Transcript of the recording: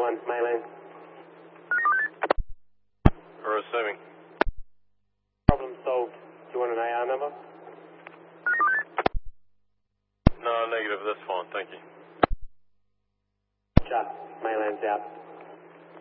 1, mainland. Receiving. Problem solved. Do you want an AR number? No, negative, that's fine, thank you. Chuck, mainland's out.